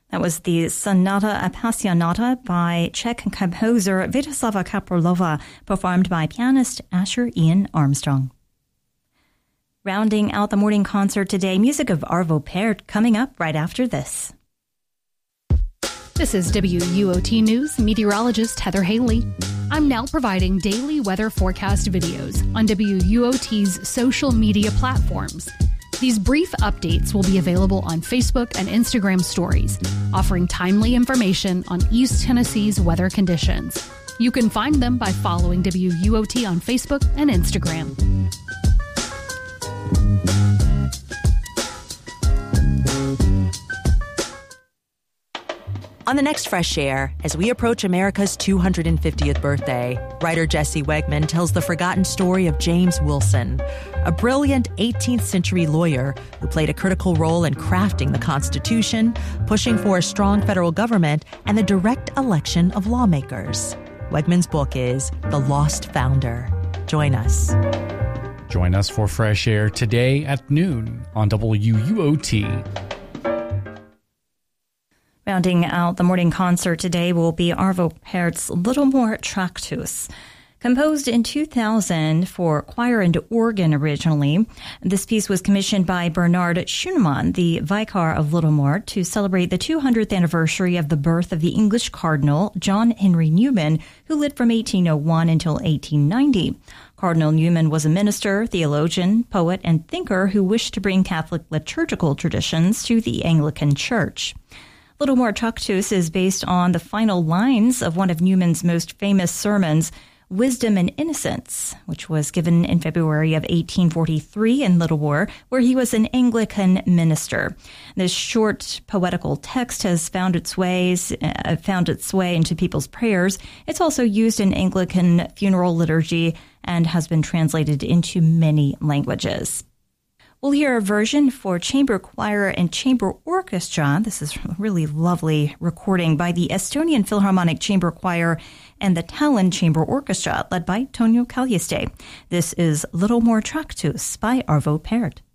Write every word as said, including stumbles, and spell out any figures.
That was the Sonata Appassionata by Czech composer Vítězslava Kapralova, performed by pianist Asher Ian Armstrong. Rounding out the morning concert today, music of Arvo Pärt coming up right after this. This is W U O T News meteorologist Heather Haley. I'm now providing daily weather forecast videos on W U O T's social media platforms. These brief updates will be available on Facebook and Instagram stories, offering timely information on East Tennessee's weather conditions. You can find them by following W U O T on Facebook and Instagram. On the next Fresh Air, as we approach America's two hundred fiftieth birthday, writer Jesse Wegman tells the forgotten story of James Wilson, a brilliant eighteenth century lawyer who played a critical role in crafting the Constitution, pushing for a strong federal government, and the direct election of lawmakers. Wegman's book is The Lost Founder. Join us. Join us for Fresh Air today at noon on W U O T. Rounding out the morning concert today will be Arvo Pärt's Littlemore Tractus. Composed in two thousand for choir and organ originally, this piece was commissioned by Bernard Schunemann, the Vicar of Littlemore, to celebrate the two hundredth anniversary of the birth of the English Cardinal John Henry Newman, who lived from eighteen oh one until eighteen ninety. Cardinal Newman was a minister, theologian, poet, and thinker who wished to bring Catholic liturgical traditions to the Anglican Church. Littlemore Tractus is based on the final lines of one of Newman's most famous sermons, Wisdom and Innocence, which was given in February of eighteen forty-three in Littlemore, where he was an Anglican minister. This short poetical text has found its ways uh, found its way into people's prayers. It's also used in Anglican funeral liturgy and has been translated into many languages. We'll hear a version for chamber choir and chamber orchestra. This is a really lovely recording by the Estonian Philharmonic Chamber Choir and the Tallinn Chamber Orchestra, led by Tonio Kaljiste. This is Littlemore Tractus by Arvo Pärt.